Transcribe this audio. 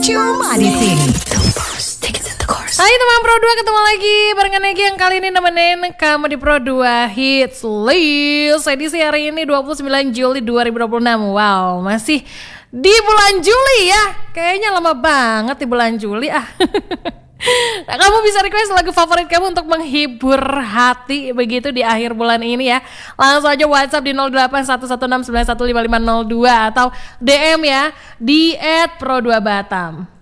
cuma di sini. Hai teman Pro 2, ketemu lagi barengan Egy yang kali ini nemenin kamu di Pro 2 Hits List edisi hari ini 29 Juli 2026. Wow, masih di bulan Juli ya. Kayaknya lama banget di bulan Juli Nah, kamu bisa request lagu favorit kamu untuk menghibur hati begitu di akhir bulan ini ya. Langsung aja WhatsApp di 081116915502 atau DM ya di @pro2batam.